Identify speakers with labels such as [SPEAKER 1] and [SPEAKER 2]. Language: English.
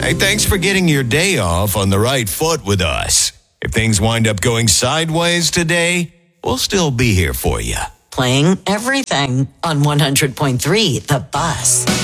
[SPEAKER 1] Hey, thanks for getting your day off on the right foot with us. If things wind up going sideways today, we'll still be here for you.
[SPEAKER 2] Playing everything on 100.3 The Bus.